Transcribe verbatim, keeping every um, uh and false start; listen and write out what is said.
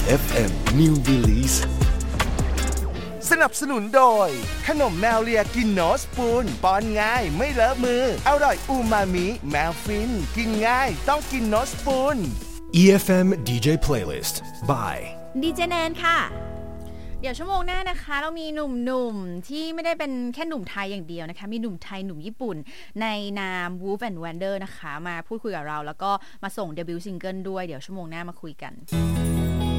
เอฟ เอ็ม New Release สนับสนุนโดยขนมแมวเลียกินโนสปูนป้อนง่ายไม่เลอะมืออร่อยอูมามิแมวฟินกินง่ายต้องกินโนสปูนอี เอฟ เอ็ม ดี เจ Playlist by ดีเจแนนค่ะเดี๋ยวชั่วโมงหน้านะคะเรามีหนุ่มๆที่ไม่ได้เป็นแค่หนุ่มไทยอย่างเดียวนะคะมีหนุ่มไทยหนุ่มญี่ปุ่นในนาม Wolf and Wander นะคะมาพูดคุยกับเราแล้วก็มาส่งเดบิวต์ซิงเกิลด้วยเดี๋ยวชั่วโมงหน้ามาคุยกัน